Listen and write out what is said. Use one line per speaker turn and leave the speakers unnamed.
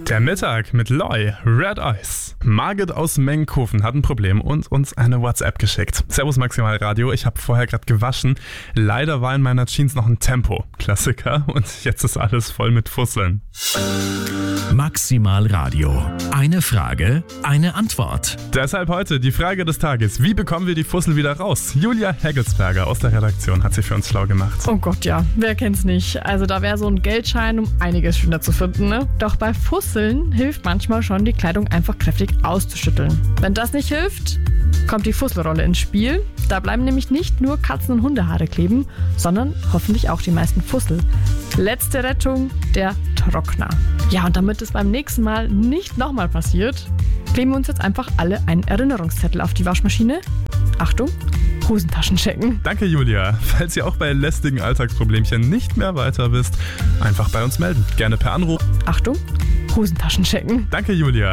Der Mittag mit Loy, Red Eyes. Margit aus Mengkofen hat ein Problem und uns eine WhatsApp geschickt. Servus Maximal Radio, ich habe vorher gerade gewaschen. Leider war in meiner Jeans noch ein Tempo. Klassiker. Und jetzt ist alles voll mit Fusseln.
Maximal Radio. Eine Frage, eine Antwort.
Deshalb heute die Frage des Tages. Wie bekommen wir die Fussel wieder raus? Julia Heggelsberger aus der Redaktion hat sich für uns schlau gemacht.
Oh Gott, ja. Wer kennt's nicht? Also da wäre so ein Geldschein um einiges schöner zu finden, ne? Doch bei Fusseln hilft manchmal schon, die Kleidung einfach kräftig auszuschütteln. Wenn das nicht hilft, kommt die Fusselrolle ins Spiel. Da bleiben nämlich nicht nur Katzen- und Hundehaare kleben, sondern hoffentlich auch die meisten Fussel. Letzte Rettung, der Trockner. Ja, und damit es beim nächsten Mal nicht nochmal passiert, kleben wir uns jetzt einfach alle einen Erinnerungszettel auf die Waschmaschine. Achtung, Hosentaschen checken.
Danke Julia. Falls ihr auch bei lästigen Alltagsproblemchen nicht mehr weiter wisst, einfach bei uns melden. Gerne per Anruf.
Achtung, Hosentaschen checken.
Danke Julia.